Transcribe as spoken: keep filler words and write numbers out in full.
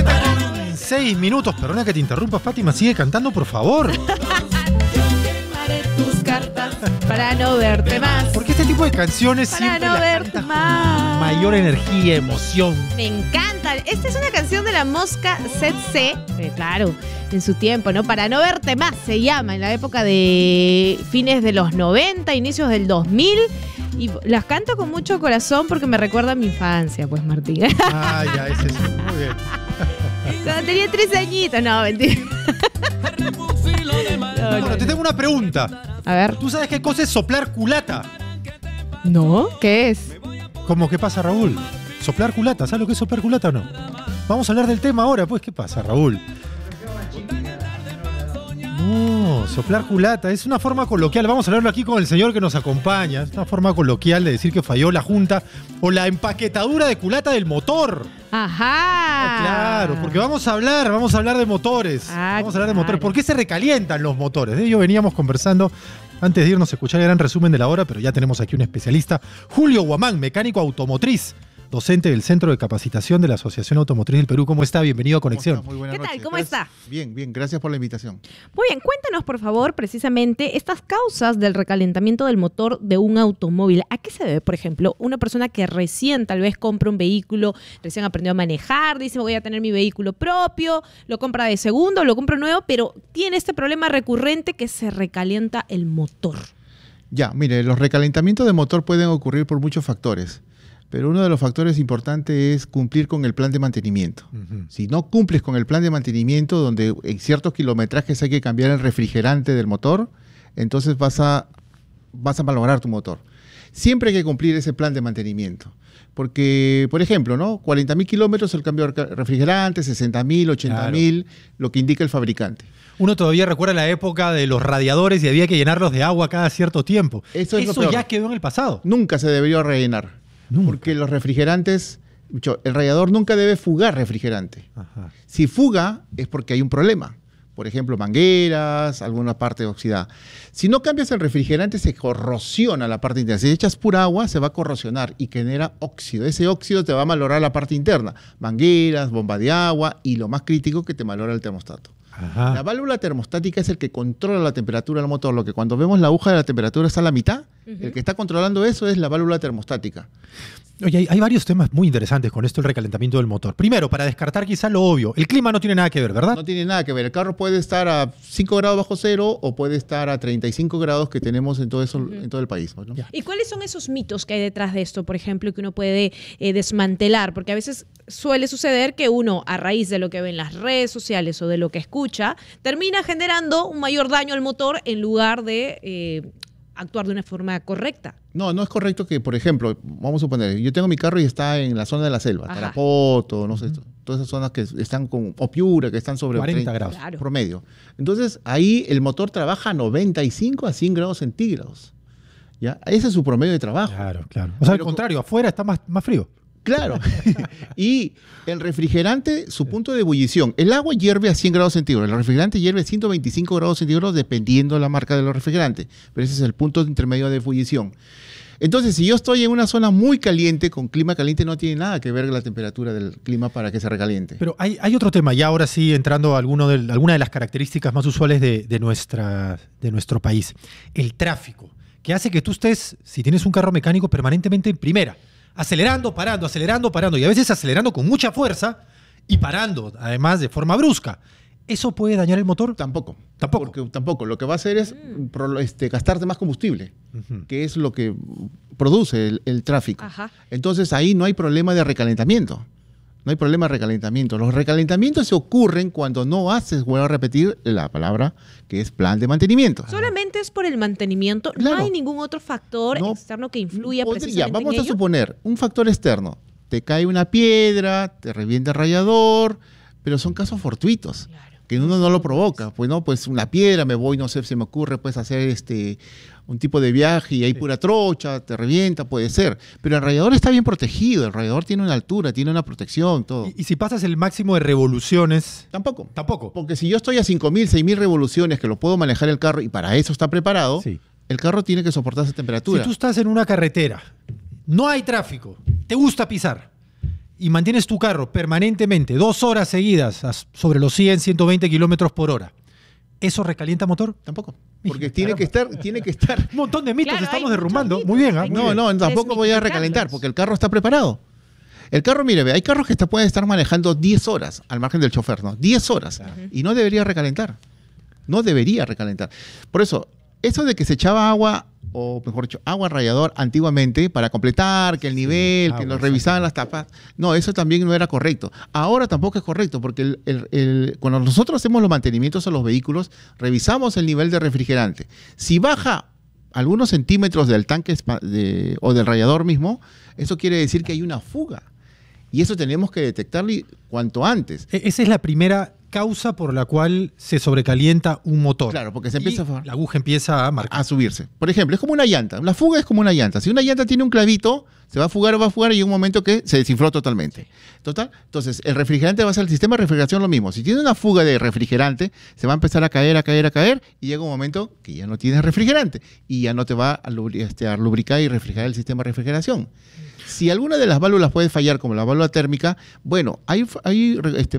Faltan seis minutos. Perdona que te interrumpa, Fátima. Sigue cantando, por favor. Quemaré tus cartas para no verte más. Porque este tipo de canciones Para siempre no las verte cantas más. con mayor energía, emoción. Me encanta. Esta es una canción de La Mosca Z C, eh, claro, en su tiempo, ¿no? Para no verte más se llama, en la época de fines de los noventa, inicios del dos mil. Y las canto con mucho corazón porque me recuerda a mi infancia, pues, Martín. Ah, ya, es eso. Muy bien. Cuando tenía tres añitos. No, mentira. No, Bueno, no, te tengo una pregunta. A ver. ¿Tú sabes qué cosa es soplar culata? ¿No? ¿Qué es? ¿Cómo qué pasa, Raúl? ¿Soplar culata? ¿Sabes lo que es soplar culata o no? Vamos a hablar del tema ahora, pues. ¿Qué pasa, Raúl? No, soplar culata es una forma coloquial. Vamos a hablarlo aquí con el señor que nos acompaña. Es una forma coloquial de decir que falló la junta o la empaquetadura de culata del motor. Ajá. Ah, claro, porque vamos a hablar, vamos a hablar de motores. Ah, vamos a hablar de claro. motores. ¿Por qué se recalientan los motores? De ello veníamos conversando antes de irnos a escuchar el gran resumen de la hora, pero ya tenemos aquí un especialista, Julio Guamán, mecánico automotriz, docente del Centro de Capacitación de la Asociación Automotriz del Perú. ¿Cómo está? Bienvenido a Conexión. Muy buenas ¿Qué tal? noches. ¿Cómo Gracias. está? Bien, bien. Gracias por la invitación. Muy bien, cuéntanos por favor precisamente estas causas del recalentamiento del motor de un automóvil. ¿A qué se debe, por ejemplo, una persona que recién tal vez compra un vehículo, recién aprendió a manejar, dice voy a tener mi vehículo propio, lo compra de segundo, lo compra nuevo, pero tiene este problema recurrente que se recalienta el motor? Ya, mire, los recalentamientos de motor pueden ocurrir por muchos factores, pero uno de los factores importantes es cumplir con el plan de mantenimiento. Uh-huh. Si no cumples con el plan de mantenimiento, donde en ciertos kilometrajes hay que cambiar el refrigerante del motor, entonces vas a, vas a malograr tu motor. Siempre hay que cumplir ese plan de mantenimiento. Porque, por ejemplo, ¿no? cuarenta mil kilómetros el cambio de refrigerante, sesenta mil, ochenta mil, claro, lo que indica el fabricante. Uno todavía recuerda la época de los radiadores y había que llenarlos de agua cada cierto tiempo. Eso, es Eso lo ya quedó en el pasado. Nunca se debería rellenar. Nunca. Porque los refrigerantes, el radiador nunca debe fugar refrigerante. Ajá. Si fuga es porque hay un problema. Por ejemplo, mangueras, alguna parte oxidada. Si no cambias el refrigerante, se corrosiona la parte interna. Si echas pura agua, se va a corrosionar y genera óxido. Ese óxido te va a malograr la parte interna. Mangueras, bomba de agua y lo más crítico, que te malogra el termostato. Ajá. La válvula termostática es el que controla la temperatura del motor. Lo que cuando vemos la aguja de la temperatura está a la mitad, uh-huh, el que está controlando eso es la válvula termostática. Oye, hay, hay varios temas muy interesantes con esto, el recalentamiento del motor. Primero, para descartar quizá lo obvio, el clima no tiene nada que ver, ¿verdad? No tiene nada que ver. El carro puede estar a cinco grados bajo cero o puede estar a treinta y cinco grados que tenemos en todo, eso, uh-huh, en todo el país, ¿no? ¿Y cuáles son esos mitos que hay detrás de esto, por ejemplo, que uno puede eh, desmantelar? Porque a veces suele suceder que uno, a raíz de lo que ve en las redes sociales o de lo que escucha, termina generando un mayor daño al motor en lugar de eh, actuar de una forma correcta. No, no es correcto que, por ejemplo, vamos a suponer, yo tengo mi carro y está en la zona de la selva, Ajá, Tarapoto, no sé, uh-huh, todas esas zonas que están con, o Piura, que están sobre cuarenta grados claro, promedio. Entonces, ahí el motor trabaja a noventa y cinco a cien grados centígrados. ¿Ya? Ese es su promedio de trabajo. Claro, claro. O sea, Pero, al contrario, afuera está más, más frío. Claro. Y el refrigerante, su punto de ebullición, el agua hierve a cien grados centígrados, el refrigerante hierve a ciento veinticinco grados centígrados dependiendo de la marca de los refrigerantes, pero ese es el punto intermedio de ebullición. Entonces, si yo estoy en una zona muy caliente, con clima caliente, no tiene nada que ver la temperatura del clima para que se recaliente. Pero hay, hay otro tema, ya ahora sí entrando a alguno de, alguna de las características más usuales de, de, nuestra, de nuestro país, el tráfico, que hace que tú estés, si tienes un carro mecánico, permanentemente en primera. Acelerando, parando, acelerando, parando. Y a veces acelerando con mucha fuerza y parando, además, de forma brusca. ¿Eso puede dañar el motor? Tampoco. Tampoco. Porque tampoco. Lo que va a hacer es mm. este, gastarte más combustible, uh-huh, que es lo que produce el, el tráfico. Ajá. Entonces ahí no hay problema de recalentamiento. No hay problema de recalentamiento. Los recalentamientos se ocurren cuando no haces, vuelvo a repetir la palabra, que es plan de mantenimiento. ¿Solamente es por el mantenimiento? Claro. ¿No hay ningún otro factor no, externo que influya podría, precisamente vamos en a ello? suponer, un factor externo. Te cae una piedra, te revienta el radiador, pero son casos fortuitos. Claro. Que uno no lo provoca. Pues no, pues una piedra, me voy, no sé, se me ocurre pues hacer este un tipo de viaje y hay pura trocha, te revienta, puede ser. Pero el radiador está bien protegido, el radiador tiene una altura, tiene una protección, todo. ¿Y, y si pasas el máximo de revoluciones? Tampoco. Tampoco. Porque si yo estoy a cinco mil, seis mil revoluciones, que lo puedo manejar el carro y para eso está preparado, sí, el carro tiene que soportar esa temperatura. Si tú estás en una carretera, no hay tráfico, te gusta pisar, y mantienes tu carro permanentemente dos horas seguidas a- sobre los cien, ciento veinte kilómetros por hora, ¿eso recalienta motor? Tampoco. Porque Mija, tiene que estar, tiene que estar. Un montón de mitos Claro, estamos hay derrumbando. muchos Muy bien, ¿ah? mitos, Muy No, bien. no, tampoco voy a recalentar porque el carro está preparado. El carro, mire, ve, hay carros que está- pueden estar manejando diez horas al margen del chofer, ¿no? diez horas. Y no debería recalentar. No debería recalentar. Por eso, eso de que se echaba agua, o mejor dicho, agua rallador antiguamente para completar que el nivel, que agua, nos revisaban las tapas. No, eso también no era correcto. Ahora tampoco es correcto porque el- el- el- cuando nosotros hacemos los mantenimientos a los vehículos, revisamos el nivel de refrigerante. Si baja algunos centímetros del tanque espa- de- o del rallador mismo, eso quiere decir que hay una fuga. Y eso tenemos que detectarlo y- cuanto antes. E- Esa es la primera causa por la cual se sobrecalienta un motor. Claro, porque se empieza Y a- la aguja empieza a marcar. a subirse. Por ejemplo, es como una llanta. La fuga es como una llanta. Si una llanta tiene un clavito, se va a fugar, va a fugar y hay un momento que se desinfló totalmente. Total. Entonces, el refrigerante va a ser el sistema de refrigeración lo mismo. Si tiene una fuga de refrigerante, se va a empezar a caer, a caer, a caer y llega un momento que ya no tienes refrigerante y ya no te va a, lubri- este, a lubricar y refrigerar el sistema de refrigeración. Si alguna de las válvulas puede fallar, como la válvula térmica, bueno, hay, hay este,